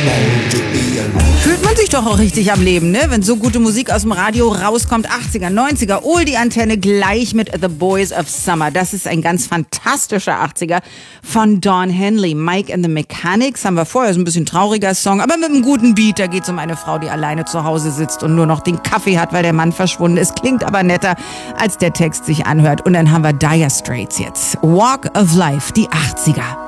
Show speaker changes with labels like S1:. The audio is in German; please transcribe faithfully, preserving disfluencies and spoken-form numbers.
S1: Fühlt man sich doch auch richtig am Leben, ne? Wenn so gute Musik aus dem Radio rauskommt. achtziger, neunziger, hol die Antenne gleich mit The Boys of Summer. Das ist ein ganz fantastischer achtziger von Don Henley. Mike and the Mechanics haben wir vorher, so ein bisschen trauriger Song, aber mit einem guten Beat. Da geht es um eine Frau, die alleine zu Hause sitzt und nur noch den Kaffee hat, weil der Mann verschwunden ist. Klingt aber netter, als der Text sich anhört. Und dann haben wir Dire Straits jetzt. Walk of Life, die achtziger.